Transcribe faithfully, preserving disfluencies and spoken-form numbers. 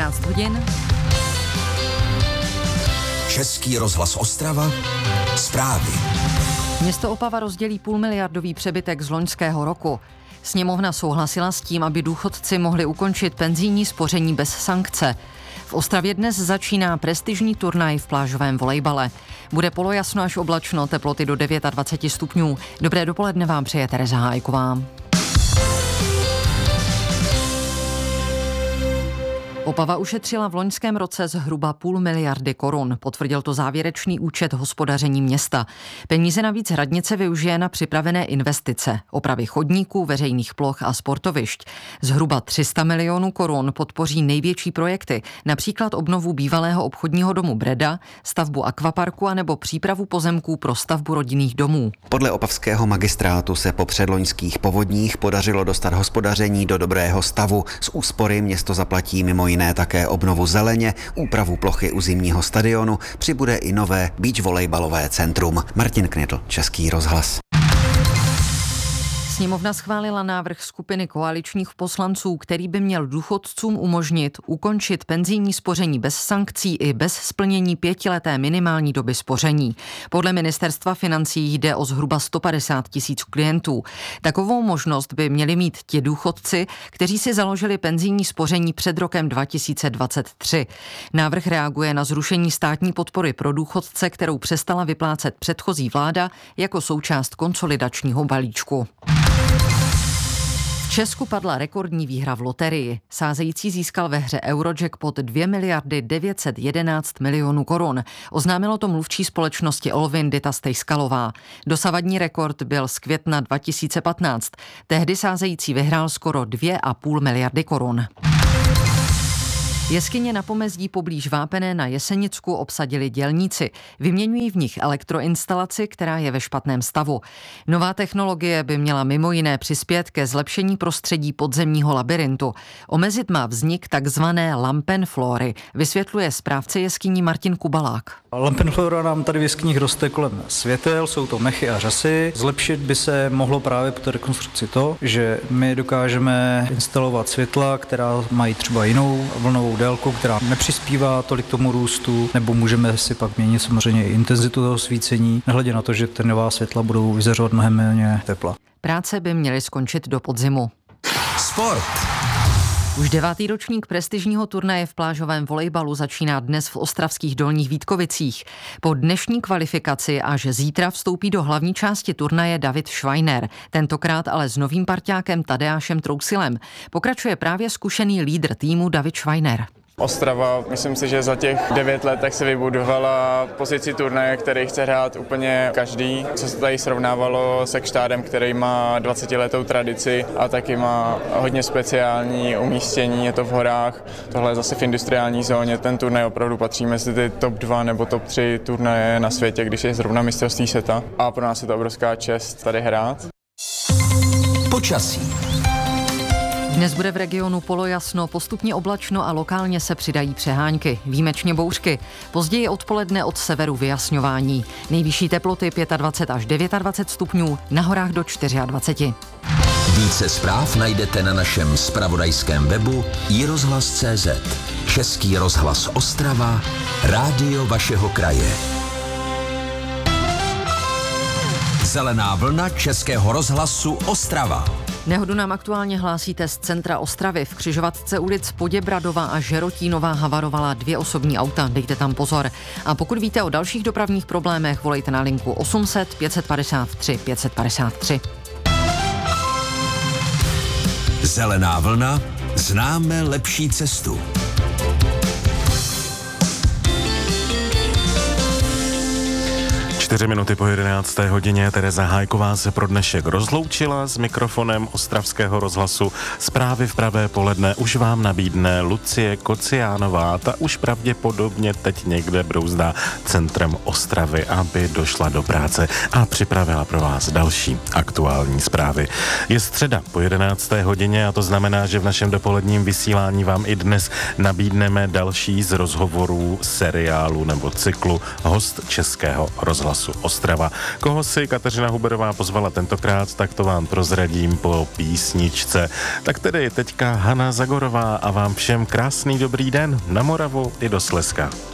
jedenáct hodin. Český rozhlas Ostrava. Zprávy. Město Opava rozdělí půlmiliardový přebytek z loňského roku. Sněmovna souhlasila s tím, aby důchodci mohli ukončit penzijní spoření bez sankce. V Ostravě dnes začíná prestižní turnaj v plážovém volejbale. Bude polojasno až oblačno, teploty do dvacet devět stupňů. Dobré dopoledne vám přeje Tereza Hájková. Opava ušetřila v loňském roce zhruba půl miliardy korun. Potvrdil to závěrečný účet hospodaření města. Peníze navíc radnice využije na připravené investice, opravy chodníků, veřejných ploch a sportovišť. Zhruba tři sta milionů korun podpoří největší projekty, například obnovu bývalého obchodního domu Breda, stavbu akvaparku a nebo přípravu pozemků pro stavbu rodinných domů. Podle opavského magistrátu se po předloňských povodních podařilo dostat hospodaření do dobrého stavu. Z úspory město zaplatí mimo jiné také obnovu zeleně, úpravu plochy u zimního stadionu, přibude i nové beach volejbalové centrum. Martin Knitl, Český rozhlas. Sněmovna schválila návrh skupiny koaličních poslanců, který by měl důchodcům umožnit ukončit penzijní spoření bez sankcí i bez splnění pětileté minimální doby spoření. Podle ministerstva financí jde o zhruba sto padesát tisíc klientů. Takovou možnost by měli mít ti důchodci, kteří si založili penzijní spoření před rokem dva tisíce dvacet tři. Návrh reaguje na zrušení státní podpory pro důchodce, kterou přestala vyplácet předchozí vláda jako součást konsolidačního balíčku. V Česku padla rekordní výhra v loterii. Sázející získal ve hře Eurojackpot dvě miliardy devět set jedenáct milionů korun. Oznámilo to mluvčí společnosti Olvin Dita Stejskalová. Dosavadní rekord byl z května dva tisíce patnáct. Tehdy sázející vyhrál skoro dvě a půl miliardy korun. Jeskyně na Pomezdí poblíž Vápené na Jesenicku obsadili dělníci. Vyměňují v nich elektroinstalaci, která je ve špatném stavu. Nová technologie by měla mimo jiné přispět ke zlepšení prostředí podzemního labyrintu. Omezit má vznik takzvané lampenflory, vysvětluje správce jeskyní Martin Kubalák. Lampenflora nám tady v jeskyních roste kolem světel, jsou to mechy a řasy. Zlepšit by se mohlo právě po té rekonstrukci to, že my dokážeme instalovat světla, která mají třeba jinou vlnovou délku, která nepřispívá tolik tomu růstu, nebo můžeme si pak měnit samozřejmě i intenzitu toho svícení, nehledě na to, že ty nová světla budou vyzařovat mnohem méně tepla. Práce by měly skončit do podzimu. Sport. Už devátý ročník prestižního turnaje v plážovém volejbalu začíná dnes v ostravských Dolních Vítkovicích. Po dnešní kvalifikaci až zítra vstoupí do hlavní části turnaje David Schweiner, tentokrát ale s novým parťákem Tadeášem Trousilem. Pokračuje právě zkušený lídr týmu David Schweiner. Ostrava, myslím si, že za těch devět let tak se vybudovala pozici turnaje, který chce hrát úplně každý. Co se tady srovnávalo se Kštádem, který má dvacetiletou tradici a taky má hodně speciální umístění, je to v horách. Tohle je zase v industriální zóně. Ten turnaj opravdu patří mezi ty top dva nebo top tři turnaje na světě, když je zrovna mistrovství světa. A pro nás je to obrovská čest tady hrát. Počasí. Dnes bude v regionu polojasno, postupně oblačno a lokálně se přidají přehánky, výjimečně bouřky. Později odpoledne od severu vyjasňování. Nejvyšší teploty dvacet pět až dvacet devět stupňů, na horách do dvacet čtyři. Více zpráv najdete na našem zpravodajském webu i rozhlas tečka cé zet. Český rozhlas Ostrava, rádio vašeho kraje. Zelená vlna Českého rozhlasu Ostrava. Nehodu nám aktuálně hlásíte z centra Ostravy. V křižovatce ulic Poděbradova a Žerotínová havarovala dvě osobní auta, dejte tam pozor. A pokud víte o dalších dopravních problémech, volejte na linku osm set pět set padesát tři pět set padesát tři. Zelená vlna, známe lepší cestu. Čtyři minuty po jedenácté hodině Tereza Hájková se pro dnešek rozloučila s mikrofonem Ostravského rozhlasu. Zprávy v pravé poledne už vám nabídne Lucie Kociánová. Ta už pravděpodobně teď někde brouzdá centrem Ostravy, aby došla do práce a připravila pro vás další aktuální zprávy. Je středa po jedenácté hodině a to znamená, že v našem dopoledním vysílání vám i dnes nabídneme další z rozhovorů seriálu nebo cyklu Host Českého rozhlasu. rozhlasu Ostrava. Koho si Kateřina Huberová pozvala tentokrát, tak to vám prozradím po písničce. Tak tedy teďka Hana Zagorová a vám všem krásný dobrý den na Moravu i do Slezska.